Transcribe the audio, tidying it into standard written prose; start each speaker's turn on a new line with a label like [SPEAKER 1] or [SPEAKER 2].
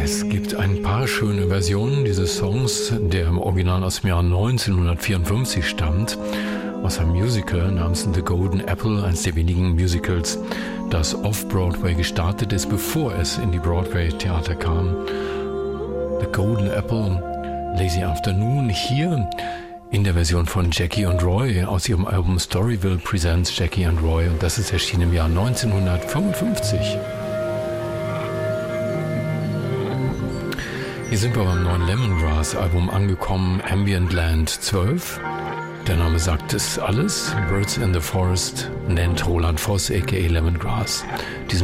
[SPEAKER 1] Es gibt ein paar schöne Versionen dieses Songs, der im Original aus dem Jahr 1954 stammt, aus einem Musical namens The Golden Apple, eines der wenigen Musicals, das off-Broadway gestartet ist, bevor es in die Broadway-Theater kam. The Golden Apple, Lazy Afternoon, hier in der Version von Jackie und Roy aus ihrem Album Storyville Presents Jackie and Roy, und das ist erschienen im Jahr 1955. Hier sind wir beim neuen Lemongrass-Album angekommen, Ambient Land 12. Der Name sagt es alles. Birds in the Forest nennt Roland Voss, a.k.a. Lemongrass, diesen